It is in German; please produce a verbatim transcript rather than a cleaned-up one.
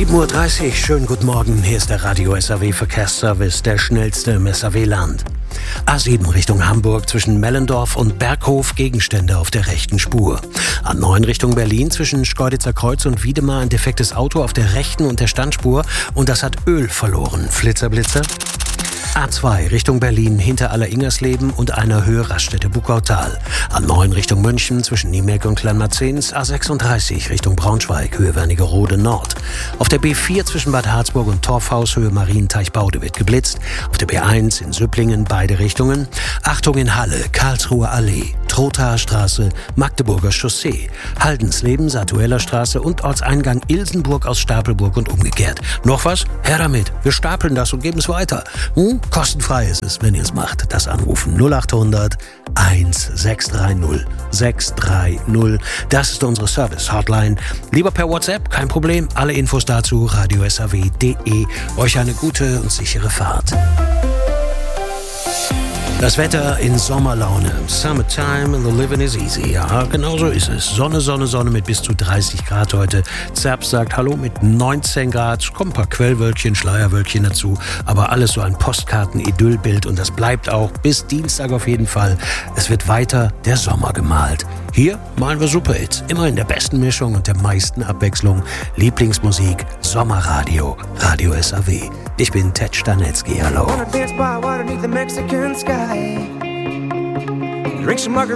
sieben Uhr dreißig, schönen guten Morgen. Hier ist der Radio S A W Verkehrsservice, der schnellste im S A W-Land. A sieben Richtung Hamburg zwischen Mellendorf und Berghof, Gegenstände auf der rechten Spur. A neun Richtung Berlin zwischen Schkeuditzer Kreuz und Wiedemar ein defektes Auto auf der rechten und der Standspur und das hat Öl verloren. Flitzer, Blitzer. A zwei Richtung Berlin hinter Aller-Ingersleben und einer Höhe Raststätte Buckautal. A neun Richtung München zwischen Niemelk und Kleinmarzens. A sechsunddreißig Richtung Braunschweig, Höhe Wernigerode Nord. Auf der B vier zwischen Bad Harzburg und Torfhaus, Höhe Marienteich-Baude wird geblitzt. Auf der B eins in Süpplingen beide Richtungen. Achtung in Halle, Karlsruher Allee, Trothaer Straße, Magdeburger Chaussee, Haldensleben, Satueller Straße und Ortseingang Ilsenburg aus Stapelburg und umgekehrt. Noch was? Her damit. Wir stapeln das und geben es weiter. Hm? Kostenfrei ist es, wenn ihr es macht. Das Anrufen null acht hundert eins sechs drei null sechs drei null. Das ist unsere Service-Hotline. Lieber per WhatsApp, kein Problem. Alle Infos dazu radio s a w punkt d e. Euch eine gute und sichere Fahrt. Das Wetter in Sommerlaune. Summertime and the living is easy. Ja, genau so ist es. Sonne, Sonne, Sonne mit bis zu dreißig Grad heute. Zerbst sagt Hallo mit neunzehn Grad. Kommen ein paar Quellwölkchen, Schleierwölkchen dazu. Aber alles so ein Postkarten-Idyllbild. Und das bleibt auch bis Dienstag auf jeden Fall. Es wird weiter der Sommer gemalt. Hier malen wir Superhits. Immer in der besten Mischung und der meisten Abwechslung. Lieblingsmusik, Sommerradio, Radio S A W. Ich bin Ted Stanetzky. Hallo.